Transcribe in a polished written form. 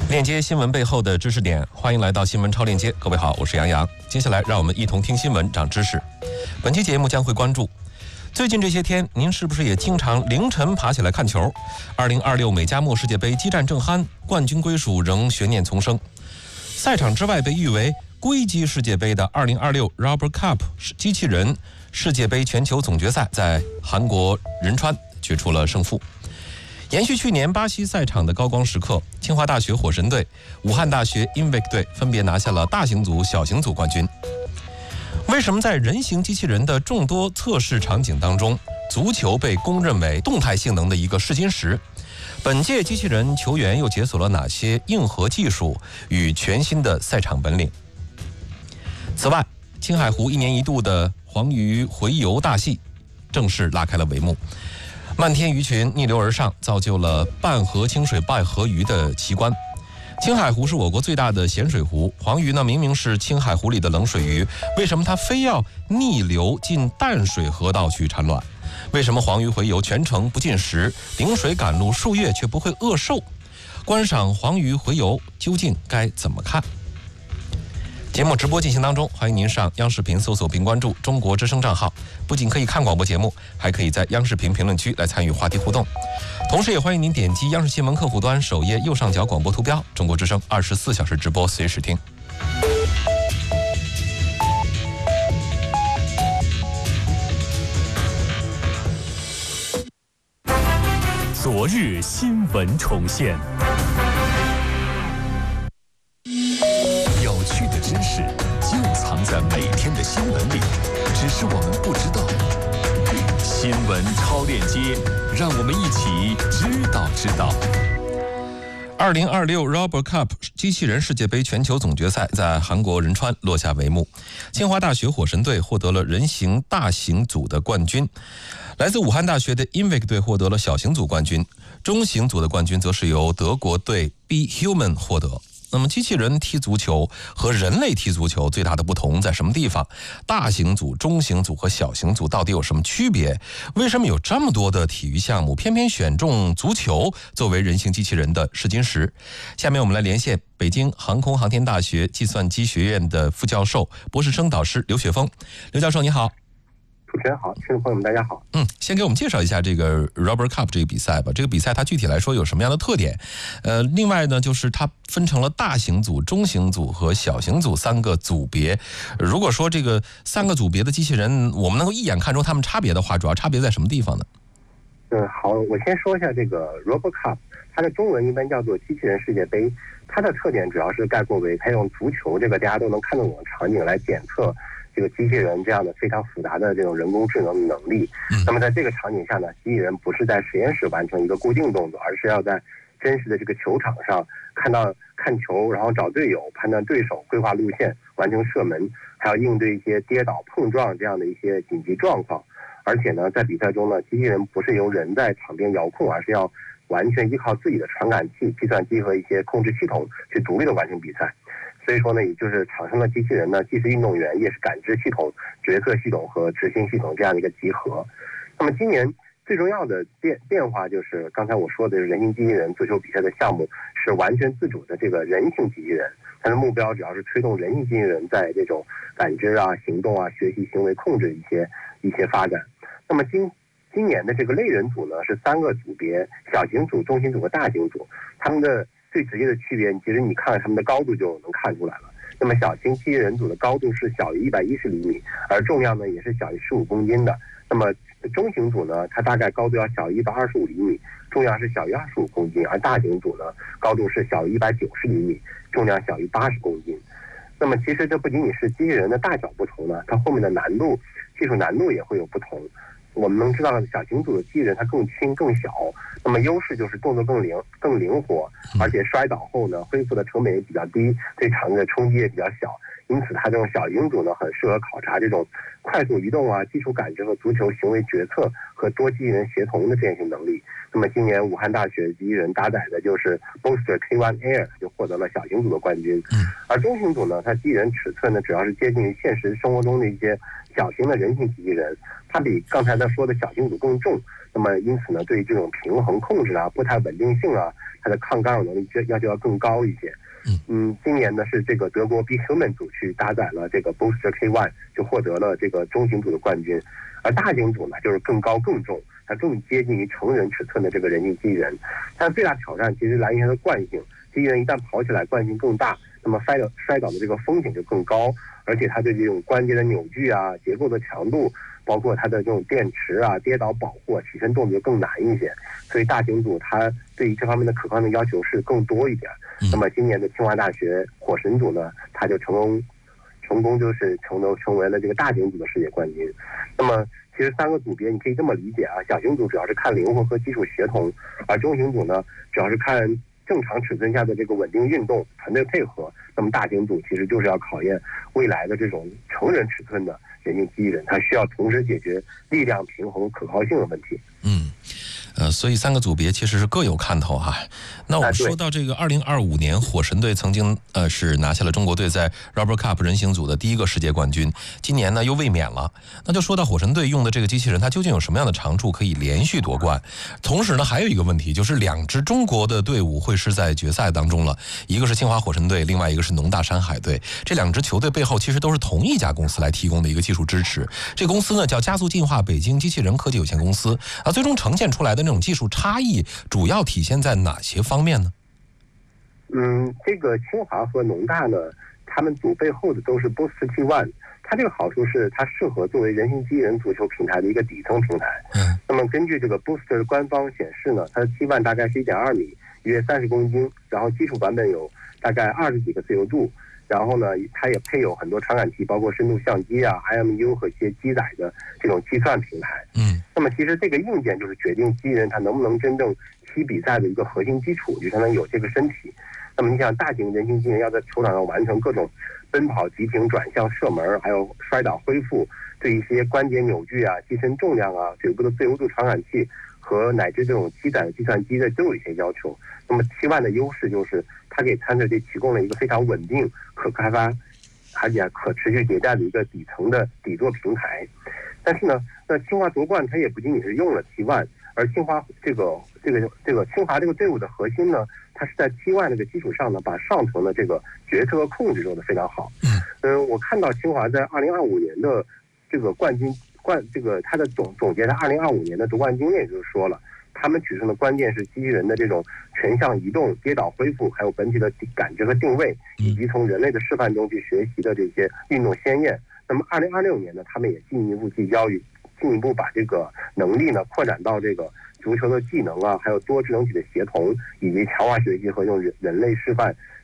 链接新闻背后的知识点，欢迎来到新闻超链接。各位好，我是杨洋。接下来让我们一同听新闻长知识。本期节目将会关注最近这些天，您是不是也经常凌晨爬起来看球？2026美加墨世界杯激战正酣，冠军归属仍悬念丛生。赛场之外被誉为硅基世界杯的2026 Rubber Cup 机器人世界杯全球总决赛在韩国仁川决出了胜负。延续去年巴西赛场的高光时刻，清华大学火神队、武汉大学 INVIC 队分别拿下了大型组、小型组冠军。为什么在人形机器人的众多测试场景当中，足球被公认为动态性能的一个试金石？本届机器人球员又解锁了哪些硬核技术与全新的赛场本领？此外，青海湖一年一度的黄鱼洄游大戏正式拉开了帷幕。漫天鱼群逆流而上，造就了半河清水半河鱼的奇观。青海湖是我国最大的咸水湖，黄鱼呢明明是青海湖里的冷水鱼，为什么它非要逆流进淡水河道去产卵？为什么黄鱼洄游全程不进食，顶水赶路数月却不会饿瘦？观赏黄鱼洄游究竟该怎么看？节目直播进行当中，欢迎您上央视频搜索并关注中国之声账号，不仅可以看广播节目，还可以在央视频评论区来参与话题互动。同时也欢迎您点击央视新闻客户端首页右上角广播图标，中国之声24小时直播，随时听。 昨日新闻重现，有趣的知识就藏在每天的新闻里，只是我们不知道。新闻超链接，让我们一起知道。 2026 Rubber Cup 机器人世界杯全球总决赛在韩国仁川落下帷幕。清华大学火神队获得了人形大型组的冠军，来自武汉大学的 INVIC 队获得了小型组冠军，中型组的冠军则是由德国队 Be Human 获得。那么机器人踢足球和人类踢足球最大的不同在什么地方？大型组、中型组和小型组到底有什么区别？为什么有这么多的体育项目偏偏选中足球作为人形机器人的试金石？下面我们来连线北京航空航天大学计算机学院的副教授、博士生导师刘雪峰。刘教授你好。 主持人好，听众朋友们大家好。 先给我们介绍一下这个 Rubber Cup 这个比赛吧。这个比赛它具体来说有什么样的特点？另外呢，就是它分成了大型组、中型组和小型组三个组别。如果说这个三个组别的机器人，我们能够一眼看出它们差别的话，主要差别在什么地方呢？ 好，我先说一下这个 Rubber Cup， 它的中文一般叫做机器人世界杯。它的特点主要是概括为它用足球这个大家都能看得懂的场景来检测这个机器人这样的非常复杂的这种人工智能的能力。那么在这个场景下呢，机器人不是在实验室完成一个固定动作，而是要在真实的这个球场上看球，然后找队友，判断对手，规划路线，完成射门，还要应对一些跌倒、碰撞这样的一些紧急状况。而且呢，在比赛中呢，机器人不是由人在场边遥控，而是要完全依靠自己的传感器、计算机和一些控制系统去独立的完成比赛。所以说呢，也就是场上的机器人呢，既是运动员，也是感知系统、决策系统和执行系统这样的一个集合。那么今年最重要的变化就是刚才我说的人形机器人足球比赛的项目是完全自主的这个人形机器人，它的目标主要是推动人形机器人在这种感知啊、行动啊、学习、行为控制一些发展。那么今年的这个类人组呢是三个组别：小型组、中型组和大型组。他们的最直接的区别，其实你看他们的高度就能看出来了。那么小型机器人组的高度是小于110厘米，而重量呢也是小于15公斤的。那么中型组呢，它大概高度要小于125厘米，重量是小于25公斤，而大型组呢，高度是小于190厘米，重量小于80公斤。那么其实这不仅仅是机器人的大小不同呢，它后面的技术难度也会有不同。我们能知道小型组的机器人它更轻更小，那么优势就是动作更灵活，而且摔倒后呢恢复的成本也比较低，对场地的冲击也比较小，因此它这种小型组呢很适合考察这种快速移动啊、基础感知和足球行为决策和多机器人协同的这样一些能力。 那么今年武汉大学机器人搭载的就是 Boaster K1 Air 就获得了小型组的冠军。而中型组呢，它机器人尺寸呢主要是接近于现实生活中的一些小型的人形机器人，它比刚才说的小型组更重。那么因此呢，对于这种平衡控制啊、步态稳定性啊，它的抗干扰能力要求要更高一些。今年呢是这个德国 BeHuman 组去搭载了这个 Boaster K1， 就获得了这个中型组的冠军。而大型组呢就是更高更重，它更接近于成人尺寸的这个人形机器人。它的最大挑战其实来源于它的惯性，机器人一旦跑起来惯性更大，那么摔倒的这个风险就更高，而且它对这种关节的扭矩啊、结构的强度，包括它的这种电池啊、跌倒保护、起身动作更难一些。所以大型组它对于这方面的可靠性要求是更多一点。那么今年的清华大学火神组呢，它就成功就是成为了这个大型组的世界冠军。那么其实3个组别你可以这么理解啊，小型组主要是看灵活和技术协同，而中型组呢主要是看正常尺寸下的这个稳定运动、团队配合。那么大型组其实就是要考验未来的这种成人尺寸的人形机器人，它需要同时解决力量平衡、可靠性的问题。 所以3个组别其实是各有看头哈。那我们说到这个2025年，火神队曾经是拿下了中国队在 Rubber Cup 人形组的第1个世界冠军，今年呢又卫冕了。那就说到火神队用的这个机器人，它究竟有什么样的长处可以连续夺冠？同时呢，还有一个问题就是2支中国的队伍会是在决赛当中了，一个是清华火神队，另外一个是农大山海队。这2支球队背后其实都是同一家公司来提供的一个技术支持，这个公司呢叫加速进化北京机器人科技有限公司啊。最终呈现出来的那种技术差异主要体现在哪些方面呢？ 这个清华和农大呢，他们组背后的都是 Boaster K1， 它这个好处是它适合作为人形机器人足球平台的一个底层平台。那么根据这个 Boaster 的官方显示呢，它的K1大概是 1.2 米，约30公斤，然后基础版本有大概20几个自由度，然后呢它也配有很多传感器，包括深度相机啊、IMU 和一些机载的这种计算平台。那么其实这个硬件就是决定机器人它能不能真正踢比赛的一个核心基础，就相当于有这个身体。那么你想，大型人形机器人要在球场上完成各种奔跑、急停、转向、射门，还有摔倒恢复，对一些关节扭矩啊、机身重量啊、腿部的自由度传感器和乃至这种机载的计算机的都有一些要求。那么K1的优势就是它给参赛队提供了一个非常稳定、可开发而且可持续迭代的一个底层的底座平台。但是呢，那清华夺冠它也不仅仅是用了K1，而清华这个清华这个队伍的核心呢，它是在K1这个基础上呢，把上层的这个决策和控制做得非常好。我看到清华在2025年的这个它的总结在2025年的夺冠经验就是说了，他们取胜的关键是机器人的这种全向移动、跌倒恢复，还有本体的感知和定位，以及从人类的示范中去学习的这些运动先验。那么2026年呢，他们也进一步把这个能力呢扩展到这个足球的技能啊，还有多智能体的协同，以及强化学习和用人类示范